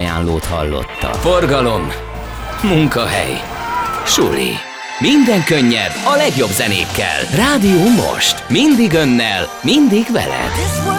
ajánlót hallotta. Forgalom, munkahely, suli. Minden könnyed a legjobb zenékkel. Rádió Most. Mindig önnel, mindig veled.